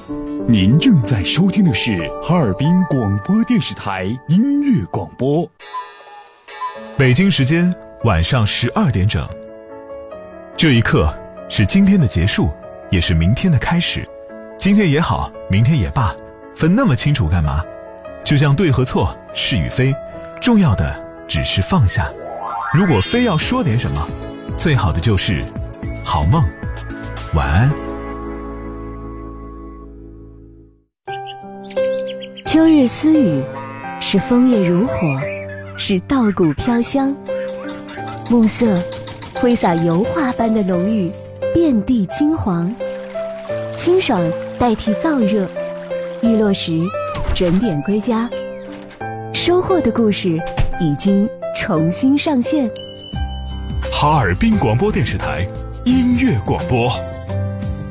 您正在收听的是哈尔滨广播电视台音乐广播。 北京时间晚上12点整。这一刻是今天的结束，也是明天的开始。今天也好，明天也罢，分那么清楚干嘛？就像对和错，是与非，重要的只是放下。如果非要说点什么，最好的就是好梦，晚安。 秋日私语，是枫叶如火，是稻谷飘香。暮色挥洒油画般的浓郁，遍地金黄。清爽代替燥热，日落时准点归家。收获的故事已经重新上线。 哈尔滨广播电视台音乐广播。